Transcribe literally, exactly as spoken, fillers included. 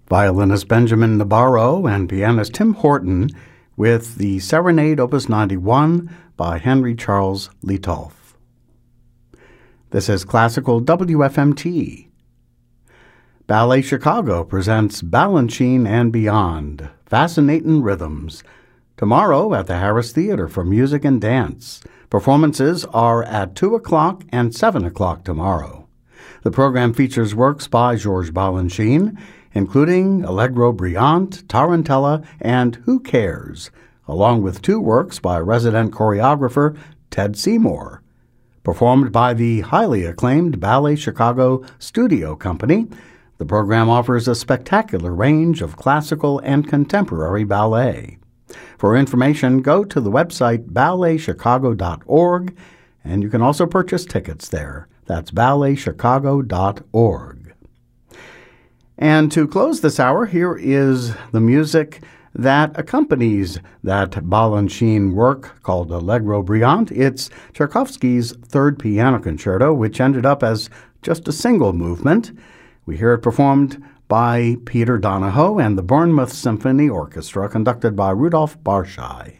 Violinist Benjamin Nabarro and pianist Tim Horton with the Serenade Opus ninety-one by Henry Charles Lietolf. This is Classical W F M T. Ballet Chicago presents Balanchine and Beyond, Fascinating Rhythms, tomorrow at the Harris Theater for Music and Dance. Performances are at two o'clock and seven o'clock tomorrow. The program features works by Georges Balanchine, including Allegro Brillante, Tarantella, and Who Cares, along with two works by resident choreographer Ted Seymour. Performed by the highly acclaimed Ballet Chicago Studio Company, the program offers a spectacular range of classical and contemporary ballet. For information, go to the website ballet chicago dot org, and you can also purchase tickets there. That's ballet chicago dot org. And to close this hour, here is the music that accompanies that Balanchine work called Allegro Brillante. It's Tchaikovsky's Third Piano Concerto, which ended up as just a single movement. We hear it performed by Peter Donahoe and the Bournemouth Symphony Orchestra, conducted by Rudolph Barshai.